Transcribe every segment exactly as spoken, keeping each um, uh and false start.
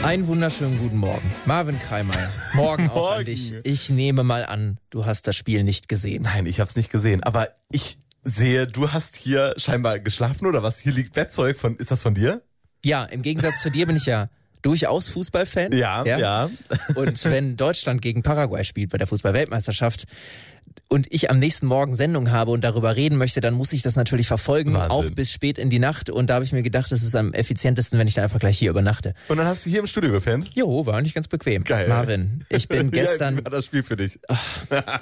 Einen wunderschönen guten Morgen. Marvin Kreimeier. Morgen auch an dich. Ich nehme mal an, du hast das Spiel nicht gesehen. Nein, ich habe es nicht gesehen. Aber ich sehe, du hast hier scheinbar geschlafen oder was? Hier liegt Bettzeug. Von, ist das von dir? Ja, im Gegensatz zu dir bin ich ja durchaus Fußballfan. Ja, ja. ja. Und wenn Deutschland gegen Paraguay spielt bei der Fußball-Weltmeisterschaft und ich am nächsten Morgen Sendung habe und darüber reden möchte, dann muss ich das natürlich verfolgen, Wahnsinn. Auch bis spät in die Nacht. Und da habe ich mir gedacht, es ist am effizientesten, wenn ich dann einfach gleich hier übernachte. Und dann hast du hier im Studio gepennt? Jo, war nicht ganz bequem. Geil. Marvin, ich bin gestern... Ja, wie war das Spiel für dich? Ach,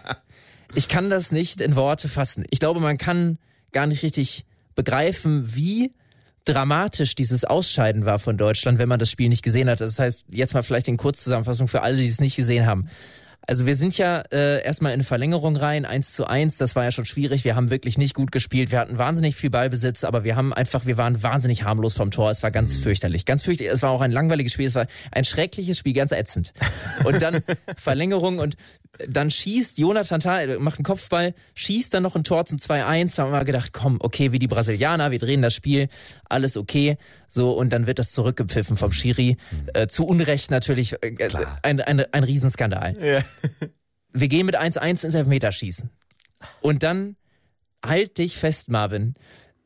ich kann das nicht in Worte fassen. Ich glaube, man kann gar nicht richtig begreifen, wie dramatisch dieses Ausscheiden war von Deutschland, wenn man das Spiel nicht gesehen hat. Das heißt, jetzt mal vielleicht in Kurzzusammenfassung für alle, die es nicht gesehen haben. Also wir sind ja äh, erstmal in eine Verlängerung rein, eins zu eins, das war ja schon schwierig, wir haben wirklich nicht gut gespielt, wir hatten wahnsinnig viel Ballbesitz, aber wir haben einfach, wir waren wahnsinnig harmlos vom Tor, es war ganz fürchterlich, ganz fürchterlich, es war auch ein langweiliges Spiel, es war ein schreckliches Spiel, ganz ätzend. Und dann Verlängerung und dann schießt Jonathan Tah, macht einen Kopfball, schießt dann noch ein Tor zum zwei eins, da haben wir gedacht, komm, okay, wie die Brasilianer, wir drehen das Spiel, alles okay, so, und dann wird das zurückgepfiffen vom Schiri, äh, zu Unrecht natürlich, äh, ein, ein, ein Riesenskandal. Ja. Wir gehen mit eins eins ins Elfmeterschießen. Und dann, halt dich fest, Marvin,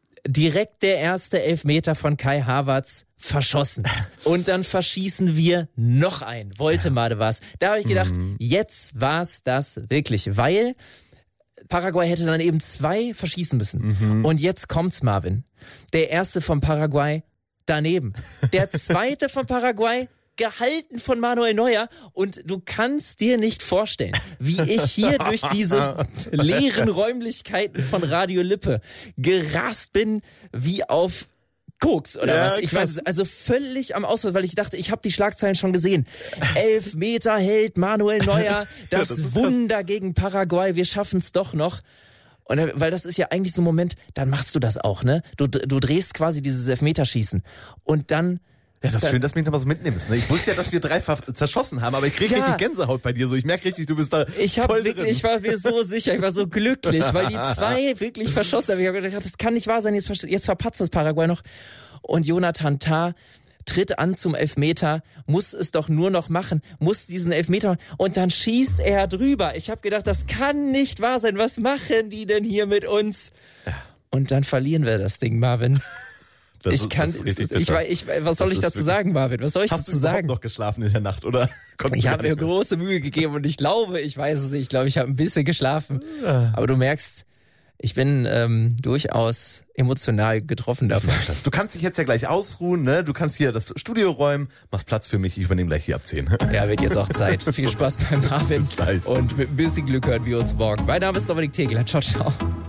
direkt der erste Elfmeter von Kai Havertz verschossen. Und dann verschießen wir noch ein. Woltemade war's. Da habe ich gedacht, mhm. jetzt war's das wirklich. Weil Paraguay hätte dann eben zwei verschießen müssen. Mhm. Und jetzt kommt's, Marvin. Der erste von Paraguay daneben. Der zweite von Paraguay gehalten von Manuel Neuer, und du kannst dir nicht vorstellen, wie ich hier durch diese leeren Räumlichkeiten von Radio Lippe gerast bin, wie auf Koks oder ja, was. Ich krass. weiß es, also völlig am Ausfall, weil ich dachte, ich habe die Schlagzeilen schon gesehen. Elf Meter hält Manuel Neuer, das, ja, das Wunder krass. Gegen Paraguay, wir schaffen es doch noch. Und weil das ist ja eigentlich so ein Moment, dann machst du das auch, ne? Du, du drehst quasi dieses Elfmeterschießen und dann... Ja, das ist schön, dass du mich nochmal so mitnimmst. Ne? Ich wusste ja, dass wir drei zerschossen haben, aber ich kriege ja. richtig Gänsehaut bei dir. So, ich merke richtig, du bist da ich hab voll wirklich, drin. Ich war mir so sicher, ich war so glücklich, weil die zwei wirklich verschossen haben. Ich habe gedacht, das kann nicht wahr sein, jetzt, jetzt verpatzt das Paraguay noch. Und Jonathan Tah tritt an zum Elfmeter, muss es doch nur noch machen, muss diesen Elfmeter machen, und dann schießt er drüber. Ich habe gedacht, das kann nicht wahr sein. Was machen die denn hier mit uns? Und dann verlieren wir das Ding, Marvin. Das ich ist, kann, das ist ich, ich, was soll das ich dazu sagen, Marvin? Was soll ich Hast dazu du sagen? Noch geschlafen in der Nacht, oder? Ich habe mir große Mühe gegeben und ich glaube, ich weiß es nicht, ich glaube, ich habe ein bisschen geschlafen. Aber du merkst, ich bin ähm, durchaus emotional getroffen davon. Du kannst dich jetzt ja gleich ausruhen, ne? Du kannst hier das Studio räumen, machst Platz für mich, ich übernehme gleich hier ab zehn. Ja, wird jetzt auch Zeit. Viel Spaß beim Marvin. Bis gleich. Und mit ein bisschen Glück hören wir uns morgen. Mein Name ist Dominik Tegler. Ciao, ciao.